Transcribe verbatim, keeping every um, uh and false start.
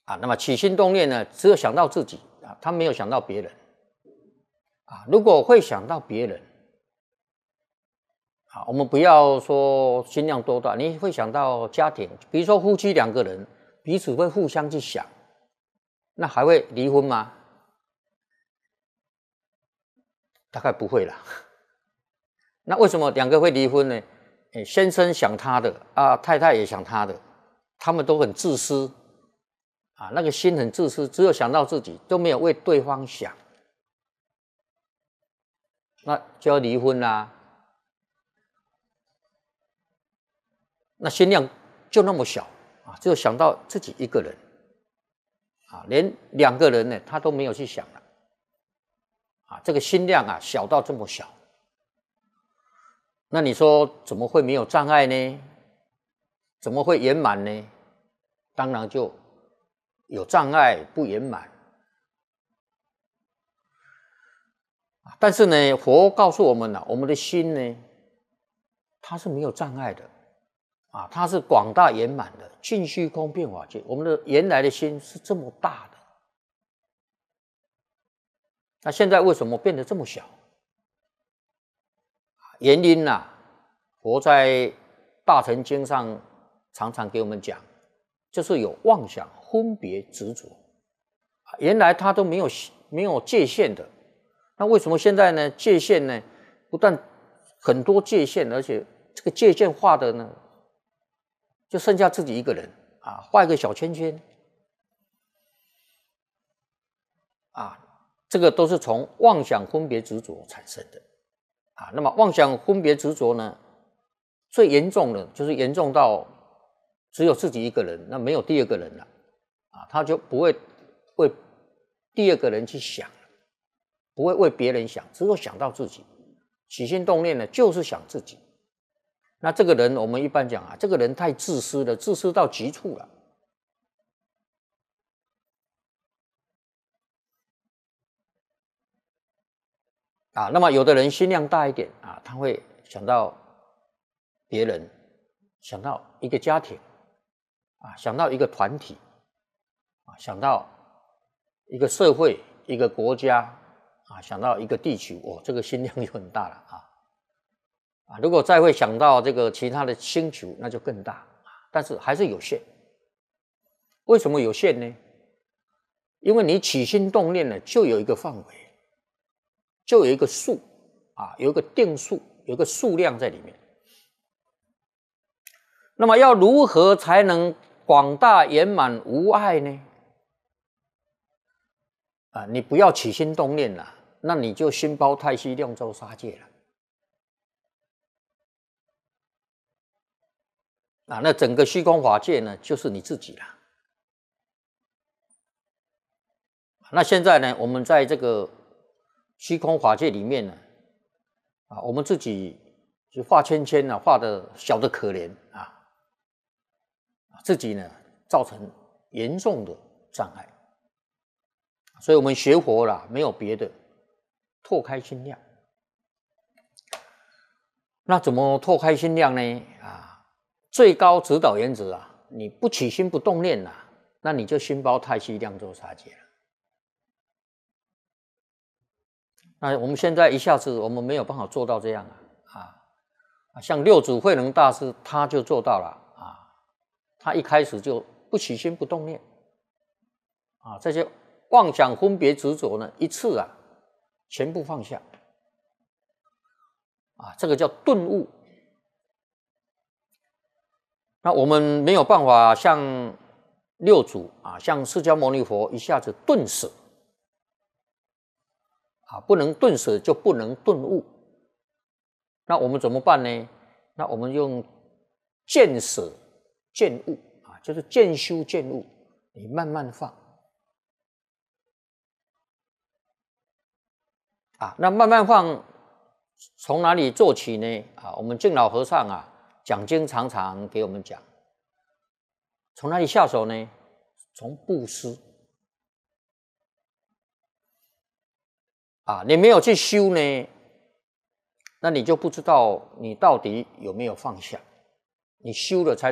啊。那么起心动念呢，只有想到自己啊，他没有想到别人啊。如果会想到别人啊，我们不要说心量多大，你会想到家庭，比如说夫妻两个人彼此会互相去想，那还会离婚吗？大概不会啦。那为什么两个会离婚呢？先生想他的啊，太太也想他的，他们都很自私啊，那个心很自私，只有想到自己，都没有为对方想，那就要离婚啦。那心量就那么小啊，只有想到自己一个人啊，连两个人呢，他都没有去想了啊，这个心量啊，小到这么小。那你说怎么会没有障碍呢？怎么会圆满呢？当然就有障碍，不圆满。但是呢，佛告诉我们了，我们的心呢，它是没有障碍的啊，它是广大圆满的，尽虚空遍法界。我们的原来的心是这么大的，那现在为什么变得这么小？原因啊，佛在《大乘经》上常常给我们讲，就是有妄想、分别、执着。原来它都没有没有界限的，那为什么现在呢？界限呢，不但很多界限，而且这个界限画的呢，就剩下自己一个人啊，画一个小圈圈啊，这个都是从妄想、分别、执着产生的。啊，那么妄想分别执着呢，最严重的就是严重到只有自己一个人，那没有第二个人了啊，他就不会为第二个人去想，不会为别人想，只有想到自己。起心动念呢，就是想自己。那这个人我们一般讲啊，这个人太自私了，自私到极处了。啊，那么有的人心量大一点啊，他会想到别人，想到一个家庭，啊，想到一个团体，啊，想到一个社会、一个国家，啊，想到一个地区，哦，这个心量就很大了啊。啊，如果再会想到这个其他的星球，那就更大，但是还是有限。为什么有限呢？因为你起心动念呢，就有一个范围。就有一个数啊，有一个定数，有一个数量在里面。那么要如何才能广大圆满无碍呢？啊，你不要起心动念了，那你就心包太虚，量周杀戒了。啊，那整个虚空法界呢，就是你自己了。那现在呢，我们在这个虚空法界里面呢，啊，我们自己就画圈圈呢、啊，画的小的可怜啊，自己呢造成严重的障碍，所以我们学佛啦，没有别的，拓开心量。那怎么拓开心量呢？啊，最高指导原则啊，你不起心不动念呐、啊，那你就心包太虚，量周杀戒了。那我们现在一下子我们没有办法做到这样啊，啊，像六祖慧能大师他就做到了啊，他一开始就不起心不动念，啊，这些妄想分别执着呢，一次啊全部放下，啊，这个叫顿悟。那我们没有办法像六祖啊，像释迦牟尼佛一下子顿舍。啊，不能顿舍就不能顿悟，那我们怎么办呢？那我们用渐舍渐悟啊，就是渐修渐悟，你慢慢放啊。那慢慢放，从哪里做起呢？啊，我们净老和尚啊讲经常常给我们讲，从哪里下手呢？从布施。啊，你没有去修呢，那你就不知道你到底有没有放下。你修了才